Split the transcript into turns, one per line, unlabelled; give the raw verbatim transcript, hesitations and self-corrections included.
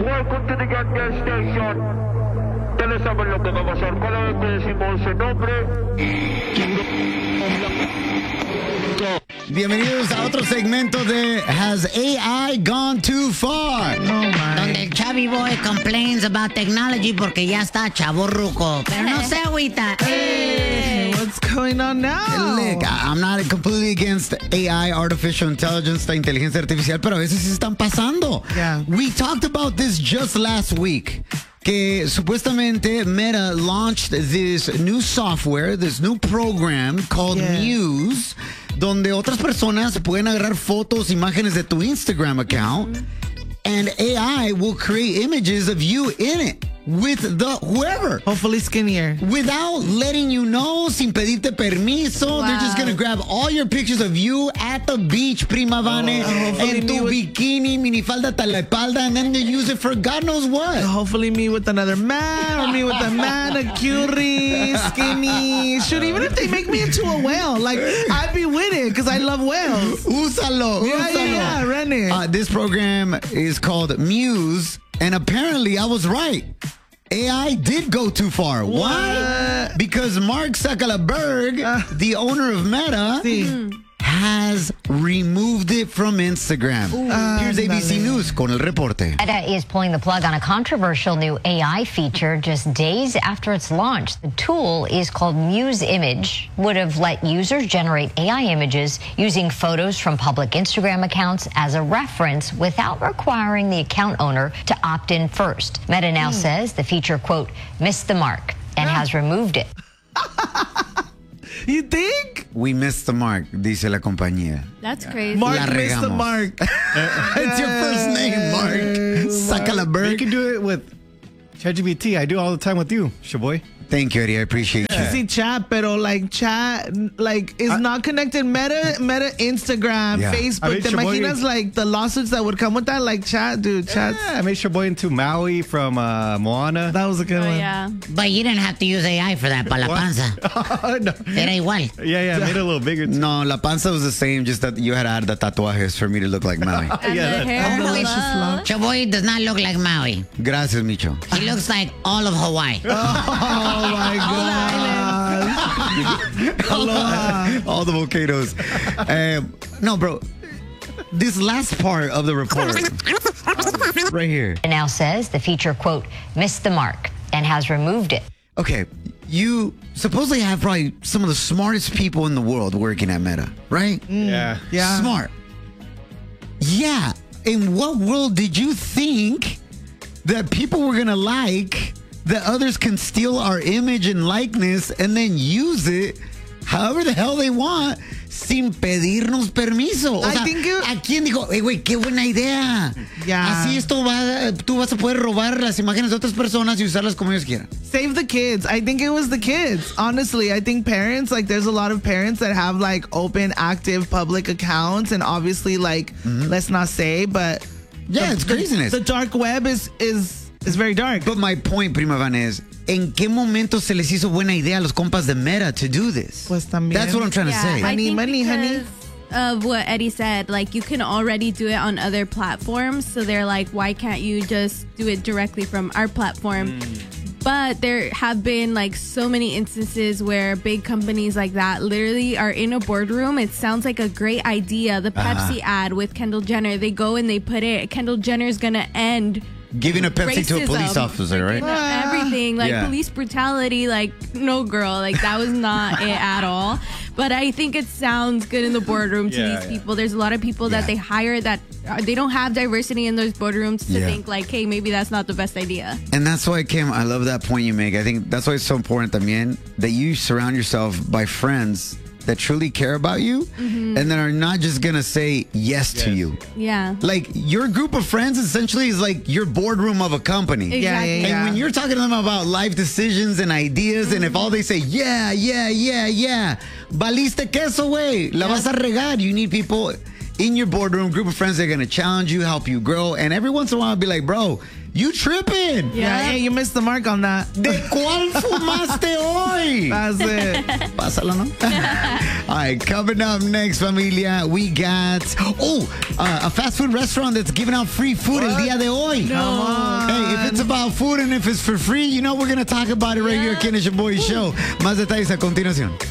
Welcome to the Gas Gas Station. Ustedes saben lo que va a pasar. Cada vez que decimos ese nombre...
Bienvenidos a otro segmento de Has A I Gone Too Far?
Donde el Chavi Boy complains about technology porque ya está chavorruco. Pero no se agüita.
Hey, what's going on now?
Look, I'm not completely against A I, artificial intelligence, la inteligencia artificial, pero a veces sí están pasando.
Yeah.
We talked about this just last week. Que supuestamente Meta launched this new software, this new program called
Yeah.
Muse, donde otras personas pueden agarrar fotos, imágenes de tu Instagram account, and A I will create images of you in it with the whoever.
Hopefully skinnier.
Without letting you know, sin pedirte permiso. They're just gonna grab all your pictures of you at the beach, prima vane,
hopefully
en
me
tu
with-
bikini, minifalda hasta la espalda, and then they use it for God knows what.
Hopefully me with another man, or me with a manicure, skinny. Shoot, even if they make me into a whale, like, I'd be with it, because I love whales.
Úsalo,
Yeah,
úsalo.
yeah, yeah, run it.
Uh, this program is called Muse, and apparently I was right. A I did go too far. Why?
What?
Because Mark Zuckerberg,
Uh.
the owner of Meta,
Sí.
has removed it from Instagram. Here's A B C
Ándale.
News con el reporte.
Meta is pulling the plug on a controversial new A I feature just days after its launch. The tool is called Muse Image, would have let users generate A I images using photos from public Instagram accounts as a reference without requiring the account owner to opt in first. Meta now says the feature, quote, missed the mark and has removed it.
You think?
We missed the mark, dice la compañía.
That's crazy.
Mark
La
missed the
regamos.
mark.
It's your first name, Mark.
You
Zuckerberg.
can do it with ChatGPT. I do all the time with you, Shaboy.
Thank you, Eddie. I appreciate you.
Sí, chat, pero like chat, like is not connected. Meta, Meta, Instagram,
Yeah.
Facebook.
I mean,
¿Te
Shaboy-
imaginas like the lawsuits that would come with that? Like chat, dude, chat.
Yeah, I made Shaboy into Maui from uh, Moana.
That was a good
Oh,
one.
yeah.
But you didn't have to use A I for that, para la panza.
Oh, no.
Era igual.
Yeah, yeah, I made it a little bigger. Too.
No, La Panza was the same, just that you had to add the tatuajes for me to look like Maui.
And
Yeah,
the
that-
hair
And the
pull
luscious
up.
locks.
Chaboy does not look like Maui.
Gracias, Micho.
He looks like all of Hawaii.
Oh my god. Aloha.
All the volcanoes. Um, no, bro. This last part of the report, right here.
It now says the feature, quote, missed the mark and has removed it.
Okay, you supposedly have probably some of the smartest people in the world working at Meta, right?
Yeah.
Yeah.
Smart. Yeah. In what world did you think that people were going to like that others can steal our image and likeness and then use it however the hell they want sin pedirnos permiso? O
I
sea,
think it-
¿a quién dijo, hey, güey, qué buena idea?
Yeah.
Así esto va, tú vas a poder robar las imágenes de otras personas y usarlas como ellos quieran.
Save the kids. I think it was the kids. Honestly, I think parents, like there's a lot of parents that have like open, active public accounts, and obviously like let's not say, but
Yeah,
the-
it's craziness.
The, the dark web is is is very dark.
But my point, Prima Van, is ¿en qué momento se les hizo buena idea a los compas de Meta to do this?
Pues también.
That's what I'm trying to
Yeah,
say.
I
Honey,
think
money, honey.
because of what Eddie said, like you can already do it on other platforms, so they're like, why can't you just do it directly from our platform? But there have been like so many instances where big companies like that literally are in a boardroom. It sounds like a great idea. The Pepsi ad with Kendall Jenner, they go and they put it, Kendall Jenner's gonna end
Giving a Pepsi to a
racism,
police officer, right?
you know, everything, like
Yeah.
police brutality, like no girl, like that was not it at all. But I think it sounds good in the boardroom to
Yeah,
these
yeah.
people. There's a lot of people
Yeah.
that they hire that uh, they don't have diversity in those boardrooms to
Yeah.
think like, hey, maybe that's not the best idea.
And that's why, Kim, I love that point you make. I think that's why it's so important también that you surround yourself by friends that truly care about you and that are not just going to say yes, to
Yes.
you.
Yeah.
Like, your group of friends essentially is like your boardroom of a company.
Exactly.
Yeah, yeah,
And
yeah.
when you're talking to them about life decisions and ideas, and if all they say, yeah, yeah, yeah, yeah, valiste queso, güey, la vas a regar. You need people in your boardroom, group of friends that are going to challenge you, help you grow. And every once in a while, be like, bro, you tripping.
Yeah, hey, you missed the mark on that.
¿De cuál fumaste hoy?
That's it.
Pásalo, ¿no? All right, coming up next, familia, we got, oh, uh, a fast food restaurant that's giving out free food el día de hoy.
Come on.
And if it's for free, you know we're going to talk about it right here aquí en el Boy Show. Más detalles a continuación.